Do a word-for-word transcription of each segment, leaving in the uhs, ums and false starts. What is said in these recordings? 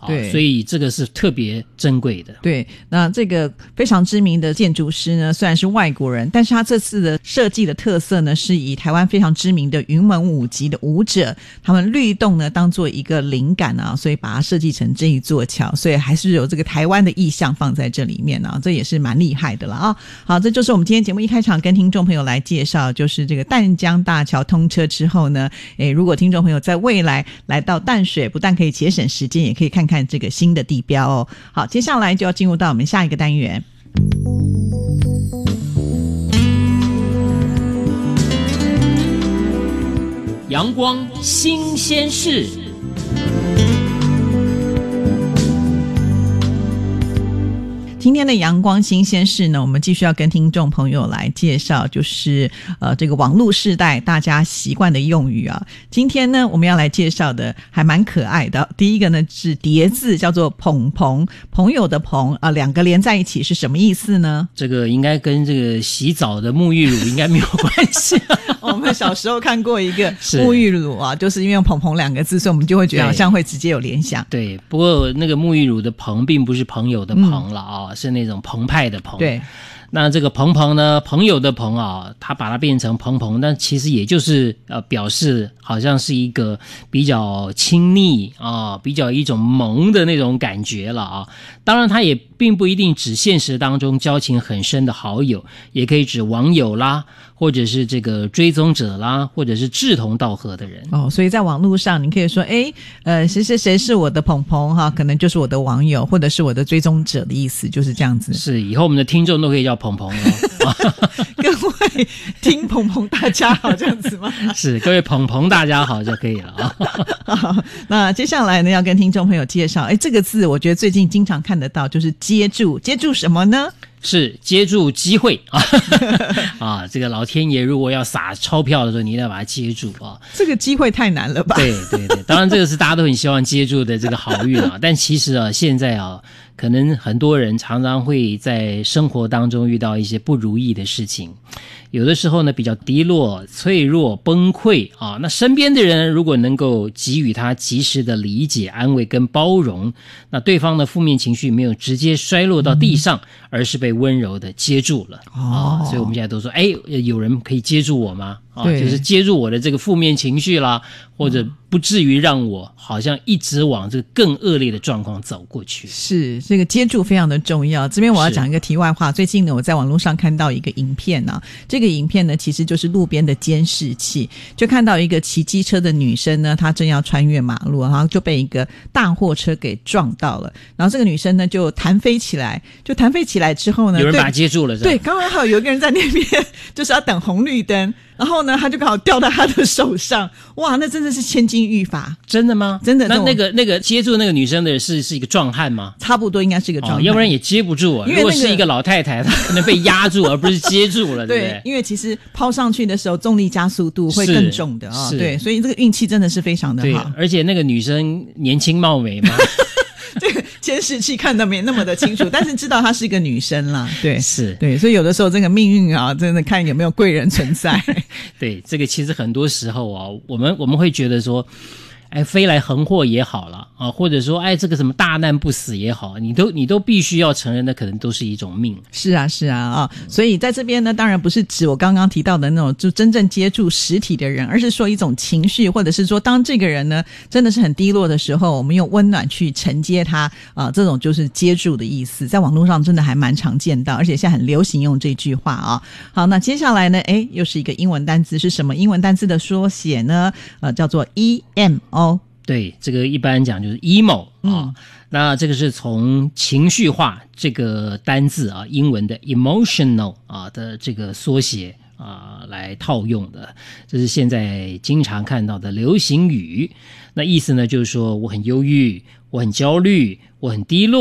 对， 啊，所以这个是特别珍贵的。 对，那这个非常知名的建筑师呢，虽然是外国人，但是他这次的设计的特色呢，是以台湾非常知名的云门舞集的舞者他们律动呢当做一个灵感啊，所以把它设计成这一座桥，所以还是有这个台湾的意象放在这里面啊，这也是蛮厉害的了啊。好，这就是我们今天节目一开场跟听众朋友来介绍，就是这个淡江大桥通车之后呢，诶，如果听众朋友在未来来到淡水，不但可以节省时间，也可以看看这个新的地标哦。好，接下来就要进入到我们下一个单元。 阳光新鲜事。 今天的阳光新鲜事呢，我们继续要跟听众朋友来介绍，就是呃这个网络世代大家习惯的用语啊。今天呢，我们要来介绍的还蛮可爱的。第一个呢是叠字，叫做朋朋，朋友的朋啊，两个连在一起是什么意思呢？ 这个应该跟这个洗澡的沐浴乳应该没有关系。 我们小时候看过一个沐浴乳啊，就是因为朋朋两个字，所以我们就会觉得好像会直接有联想。 对，不过那个沐浴乳的朋并不是朋友的朋了啊。嗯，是那种澎湃的澎。 对， 那这个朋朋呢，朋友的朋啊，他把它变成朋朋，但其实也就是呃表示好像是一个比较亲昵啊，比较一种萌的那种感觉了啊。当然，它也并不一定指现实当中交情很深的好友，也可以指网友啦，或者是这个追踪者啦，或者是志同道合的人。 哦，所以在网络上，你可以说，哎，呃，谁谁谁是我的朋朋哈，可能就是我的网友，或者是我的追踪者的意思，就是这样子。 是，以后我们的听众都可以叫朋朋哦。 各位听朋朋大家好，这样子吗？ 是，各位朋朋大家好就可以了啊。 好，那接下来呢，要跟听众朋友介绍，哎，这个字我觉得最近经常看得到，就是接住，接住什么呢？ 是接住机会啊。啊，这个老天爷如果要撒钞票的时候，你一定要把它接住啊。 这个机会太难了吧？ 对对对，当然这个是大家都很希望接住的这个好运啊。但其实啊，现在啊，可能很多人常常会在生活当中遇到一些不如意的事情，有的时候呢比较低落、脆弱、崩溃啊。那身边的人如果能够给予他及时的理解、安慰跟包容，那对方的负面情绪没有直接摔落到地上，嗯，而是被温柔的接住了。哦，啊，所以我们现在都说，哎，有人可以接住我吗？啊，就是接住我的这个负面情绪啦，或者不至于让我好像一直往这个更恶劣的状况走过去。 是，这个接住非常的重要。这边我要讲一个题外话，最近呢我在网络上看到一个影片啊，这个影片呢其实就是路边的监视器，就看到一个骑机车的女生呢，她正要穿越马路，然后就被一个大货车给撞到了，然后这个女生呢就弹飞起来，就弹飞起来之后呢， 有人把她接住了。 对，刚刚好有一个人在那边就是要等红绿灯，然后呢他就刚好掉到他的手上，哇，那真的是千金欲发。 真的吗？ 真的。 那那个那个接住那个女生的是是一个壮汉吗？ 差不多应该是一个壮汉。 哦，要不然也接不住啊。 因为、那个、 如果是一个老太太，她可能被压住而不是接住了。对不对？ 对，因为其实抛上去的时候重力加速度会更重的啊。对，所以这个运气真的是非常的好。 对，而且那个女生年轻貌美嘛。 这个监视器看得没那么的清楚，但是知道她是一个女生啦。对， 是， 对，所以有的时候这个命运啊，真的看有没有贵人存在。 对，这个其实很多时候啊，我们我们会觉得说，哎，飞来横祸也好了啊，或者说哎这个什么大难不死也好，你都你都必须要承认的，可能都是一种命。 是啊是啊啊、嗯，所以在这边呢，当然不是指我刚刚提到的那种就真正接触实体的人，而是说一种情绪，或者是说当这个人呢真的是很低落的时候，我们用温暖去承接他啊、呃，这种就是接住的意思，在网络上真的还蛮常见到，而且现在很流行用这句话啊。好，那接下来呢，哎，又是一个英文单字，是什么英文单字的缩写呢？呃，叫做 E M O。 对，这个一般讲就是 emo 啊、 嗯， 那这个是从情绪化这个单字啊，英文的 emotional 啊的这个缩写啊来套用的，这是现在经常看到的流行语。那意思呢，就是说我很忧郁，我很焦虑，我很低落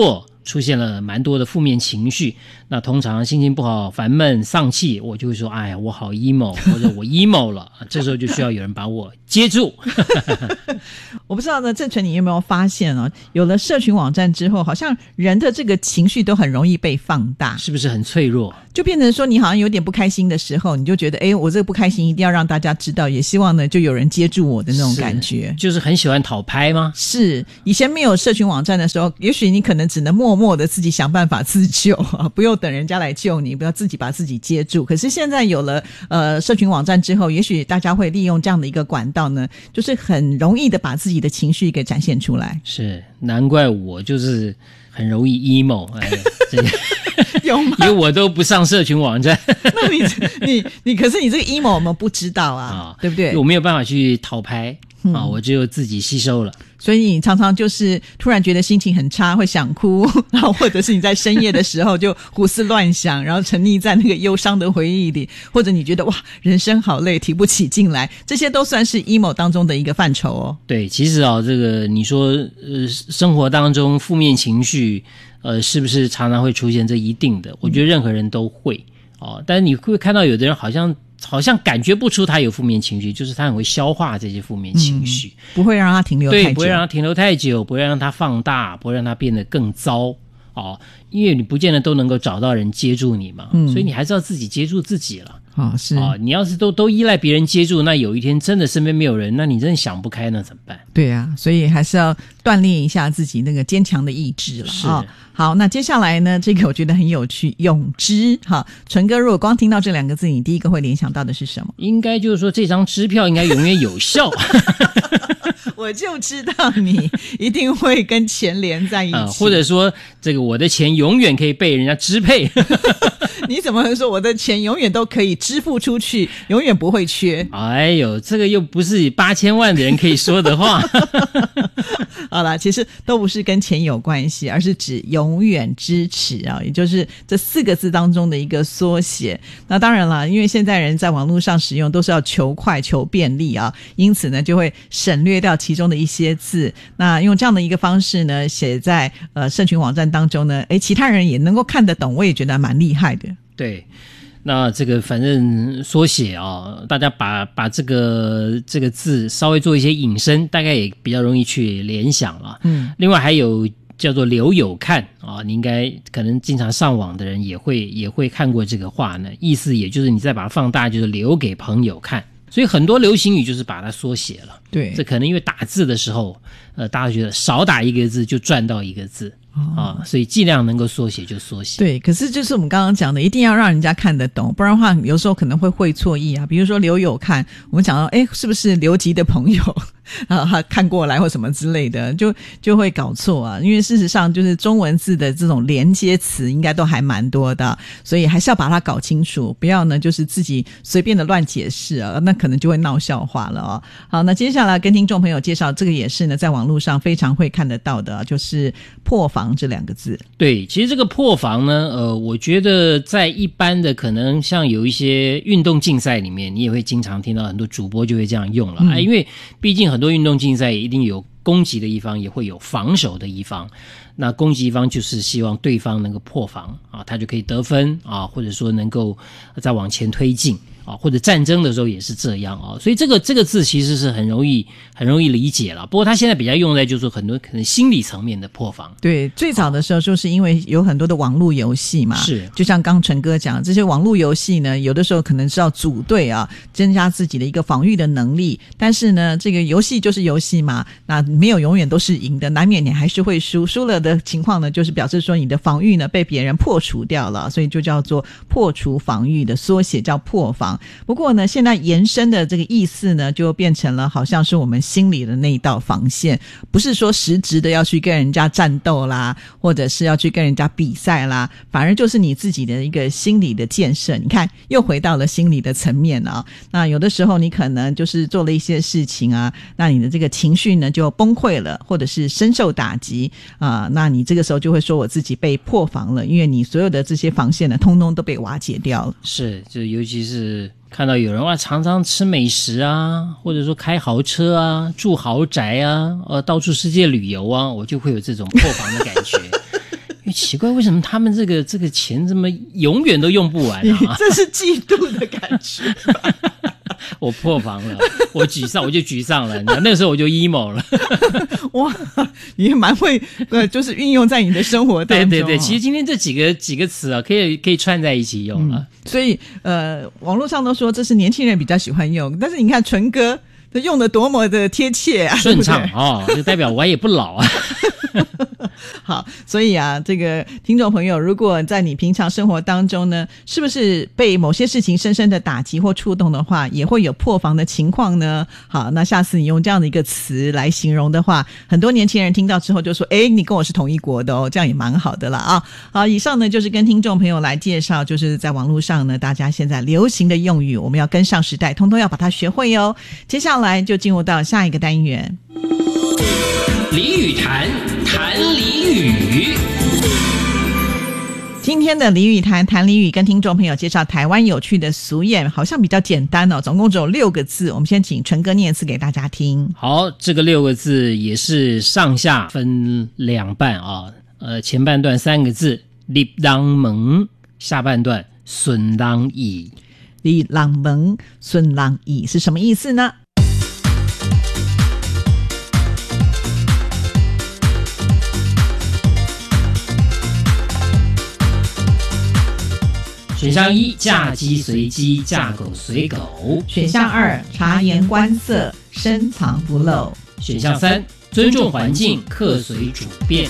出现了蛮多的负面情绪，那通常心情不好、烦闷、丧气，我就会说哎呀我好 emo 或者我 emo 了，这时候就需要有人把我接住。 我不知道呢，正纯你有没有发现哦，有了社群网站之后，好像人的这个情绪都很容易被放大， 是不是很脆弱？ 就变成说你好像有点不开心的时候，你就觉得哎，我这个不开心一定要让大家知道，也希望呢就有人接住我的那种感觉。 就是很喜欢讨拍吗？ 是，以前没有社群网站的时候，也许你可能只能默默的自己想办法自救啊，不用等人家来救你，不要自己把自己接住。可是现在有了呃社群网站之后，也许大家会利用这样的一个管道呢，就是很容易的把自己的情绪给展现出来。 是，难怪我就是很容易 emo， 哎，这个有吗？ 因为我都不上社群网站。 那你你你，可是你这个 emo 我们不知道啊，啊对不对？ 我没有办法去讨拍、嗯、啊，我只有自己吸收了。 所以你常常就是突然觉得心情很差，会想哭，然后或者是你在深夜的时候就胡思乱想，然后沉溺在那个忧伤的回忆里，或者你觉得哇人生好累，提不起劲来，这些都算是 emo 当中的一个范畴哦。 对，其实啊，这个你说呃，生活当中负面情绪呃，是不是常常会出现？这一定的，我觉得任何人都会哦。但是你会看到有的人好像好像感觉不出他有负面情绪，就是他很会消化这些负面情绪、嗯、 不会让他停留太久， 对，不会让他停留太久，不会让他放大，不会让他变得更糟哦。因为你不见得都能够找到人接住你嘛、嗯、所以你还是要自己接住自己了。 哦，是哦，你要是都都依赖别人接住，那有一天真的身边没有人，那你真的想不开，那怎么办？ 对啊，所以还是要锻炼一下自己那个坚强的意志了。 是、 哦、好，那接下来呢，这个我觉得很有趣，永之。好，纯哥，如果光听到这两个字，你第一个会联想到的是什么？ 应该就是说这张支票应该永远有效。 我就知道你一定会跟钱连在一起、呃、 或者说这个我的钱永远可以被人家支配。 你怎么会说我的钱永远都可以支付出去，永远不会缺？ 哎呦，这个又不是八千万的人可以说的话。 好啦，其实都不是跟钱有关系，而是指永远支持啊，也就是这四个字当中的一个缩写。那当然啦，因为现在人在网络上使用都是要求快求便利啊，因此呢就会省略掉其中的一些字。那用这样的一个方式呢写在呃社群网站当中呢，诶其他人也能够看得懂，我也觉得蛮厉害的。 对，那这个反正缩写啊，大家把把这个这个字稍微做一些引申，大概也比较容易去联想了。嗯，另外还有叫做留有看啊，你应该可能经常上网的人也会也会看过这个话呢，意思也就是你再把它放大，就是留给朋友看。所以很多流行语就是把它缩写了。对，这可能因为打字的时候，呃，大家觉得少打一个字就赚到一个字。啊、哦，所以尽量能够缩写就缩写。对， 可是就是我们刚刚讲的，一定要让人家看得懂，不然的话，有时候可能会会错意啊。比如说刘有看，我们讲到，哎，是不是刘吉的朋友啊？他看过来或什么之类的，就就会搞错啊。因为事实上，就是中文字的这种连接词应该都还蛮多的，所以还是要把它搞清楚，不要呢就是自己随便的乱解释啊，那可能就会闹笑话了哦。好，那接下来跟听众朋友介绍，这个也是呢在网络上非常会看得到的，就是破防这两个字。对， 其实这个破防呢，呃，我觉得在一般的可能像有一些运动竞赛里面，你也会经常听到很多主播就会这样用了、嗯啊、因为毕竟很多运动竞赛一定有攻击的一方，也会有防守的一方。那攻击一方就是希望对方能够破防啊，他就可以得分啊，或者说能够再往前推进啊，或者战争的时候也是这样啊，所以这个这个字其实是很容易很容易理解了。不过它现在比较用在就是很多可能心理层面的破防。 对，最早的时候就是因为有很多的网络游戏嘛，是就像刚陈哥讲，这些网络游戏呢，有的时候可能是要组队啊，增加自己的一个防御的能力。但是呢，这个游戏就是游戏嘛，那没有永远都是赢的，难免你还是会输。输了的情况呢，就是表示说你的防御呢被别人破除掉了，所以就叫做破除防御的缩写叫破防。不过呢，现在延伸的这个意思呢，就变成了好像是我们心里的那一道防线，不是说实质的要去跟人家战斗啦，或者是要去跟人家比赛啦，反而就是你自己的一个心理的建设。你看，又回到了心理的层面啊。那有的时候你可能就是做了一些事情啊，那你的这个情绪呢就崩溃了，或者是深受打击啊、呃，那你这个时候就会说我自己被破防了，因为你所有的这些防线呢，通通都被瓦解掉了。 是，就尤其是看到有人哇，常常吃美食啊，或者说开豪车啊，住豪宅啊，呃，到处世界旅游啊，我就会有这种破防的感觉。因为奇怪，为什么他们这个这个钱怎么永远都用不完啊？ 这是嫉妒的感觉我破防了，我沮丧，我就沮丧了。那个时候我就 emo 了。 哇，你也蛮会，呃，就是运用在你的生活当中。 对对对，其实今天这几个几个词啊，可以可以串在一起用了。 嗯、所以呃，网络上都说这是年轻人比较喜欢用，但是你看纯哥他用的多么的贴切啊， 顺畅哦，就代表我也不老啊。 好，所以啊，这个听众朋友，如果在你平常生活当中呢，是不是被某些事情深深的打击或触动的话，也会有破防的情况呢？好，那下次你用这样的一个词来形容的话，很多年轻人听到之后就说，诶，你跟我是同一国的哦，这样也蛮好的啦啊。好，以上呢就是跟听众朋友来介绍，就是在网络上呢，大家现在流行的用语，我们要跟上时代，通通要把它学会哦。接下来就进入到下一个单元。 俚语谈，谈俚语。 今天的俚语谈，谈俚语，跟听众朋友介绍台湾有趣的俗谚，好像比较简单哦，总共只有六个字。我们先请纯哥念一次给大家听。 好，这个六个字也是上下分两半啊，呃，前半段三个字立当门，下半段顺当倚。 立当门，顺当倚是什么意思呢？ 选项一，嫁鸡随鸡，嫁狗随狗。 选项二，察言观色，深藏不露。 选项三，尊重环境，客随主便。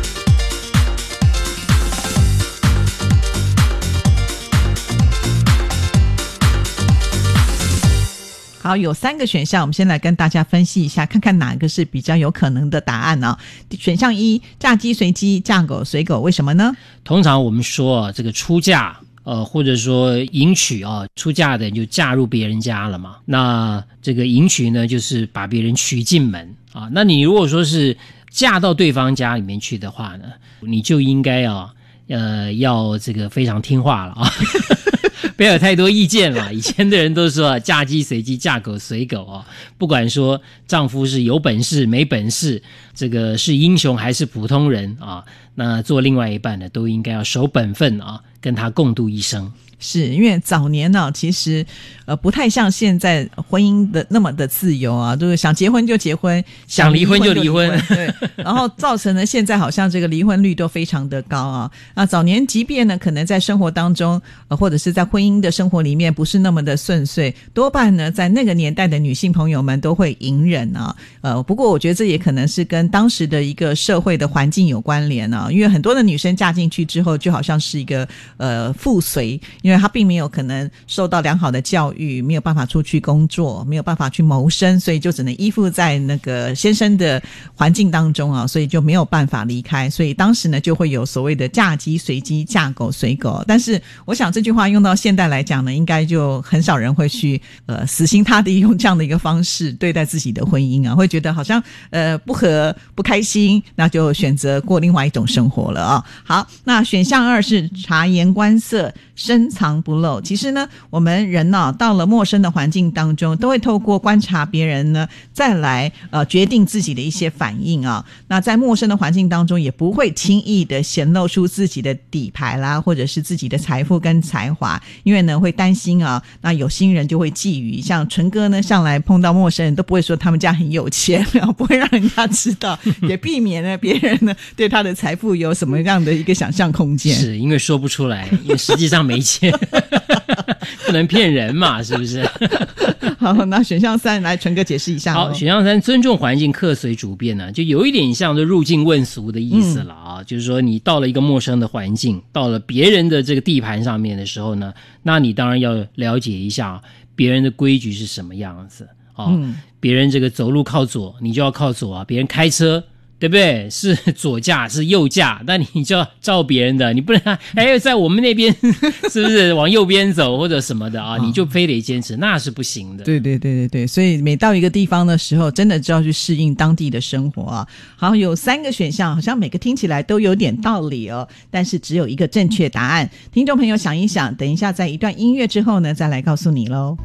好，有三个选项，我们先来跟大家分析一下，看看哪个是比较有可能的答案呢？选项一，嫁鸡随鸡，嫁狗随狗，为什么呢？ 通常我们说这个出嫁呃，或者说迎娶啊，出嫁的人就嫁入别人家了嘛。那这个迎娶呢，就是把别人娶进门啊。那你如果说是嫁到对方家里面去的话呢，你就应该啊，呃，要这个非常听话了啊。不要有太多意见了。以前的人都说嫁鸡随鸡，嫁狗随狗啊。不管说丈夫是有本事没本事，这个是英雄还是普通人啊，那做另外一半的都应该要守本分啊，跟他共度一生。 是因为早年呢、啊，其实呃不太像现在婚姻的那么的自由啊，就是想结婚就结婚， 想离婚就离婚， 对，然后造成了现在好像这个离婚率都非常的高啊。那早年即便呢，可能在生活当中，呃或者是在婚姻的生活里面不是那么的顺遂，多半呢在那个年代的女性朋友们都会隐忍啊。呃，不过我觉得这也可能是跟当时的一个社会的环境有关联啊，因为很多的女生嫁进去之后，就好像是一个呃附随。因为他并没有可能受到良好的教育，没有办法出去工作，没有办法去谋生，所以就只能依附在那个先生的环境当中啊，所以就没有办法离开。所以当时呢就会有所谓的嫁鸡随鸡，嫁狗随狗。但是我想这句话用到现代来讲呢，应该就很少人会去呃死心塌地用这样的一个方式对待自己的婚姻啊，会觉得好像呃不合不开心，那就选择过另外一种生活了啊。好，那选项二是察言观色，深藏不露。其实呢，我们人呢、啊、到了陌生的环境当中，都会透过观察别人呢，再来呃决定自己的一些反应啊。那在陌生的环境当中，也不会轻易的显露出自己的底牌啦，或者是自己的财富跟才华，因为呢会担心啊，那有心人就会觊觎。像纯哥呢，向来碰到陌生人都不会说他们家很有钱，然后不会让人家知道，也避免呢别人呢对他的财富有什么样的一个想象空间。 是因为说不出来，因为实际上没钱。不能骗人嘛，是不是？ 好，那选项三来纯哥解释一下。 好，选项三尊重环境，客随主便呢，就有一点像就入境问俗的意思了啊、嗯、就是说你到了一个陌生的环境，到了别人的这个地盘上面的时候呢，那你当然要了解一下别人的规矩是什么样子啊、嗯、别人这个走路靠左，你就要靠左啊，别人开车对不对？是左驾是右驾，那你就要照别人的，你不能哎在我们那边是不是往右边走或者什么的啊？你就非得坚持，那是不行的。 对对对对对，所以每到一个地方的时候，真的就要去适应当地的生活啊。好，有三个选项，好像每个听起来都有点道理哦，但是只有一个正确答案。听众朋友想一想，等一下在一段音乐之后呢，再来告诉你咯。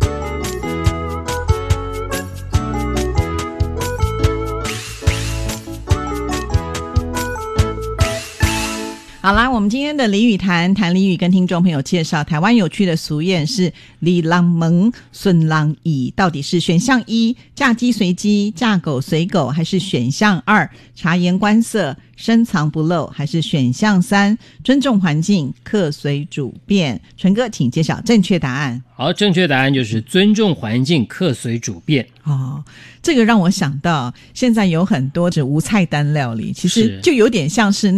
好， 好啦，我们今天的俚语谈谈俚语，跟听众朋友介绍台湾有趣的俗谚是里郎蒙孙郎乙，到底是选项一嫁鸡随鸡，嫁狗随狗，还是选项二察言观色，深藏不露，还是选项三尊重环境，客随主便？纯哥请揭晓正确答案。 好，正确答案就是尊重环境，客随主便。 哦，这个让我想到现在有很多这无菜单料理，其实就有点像是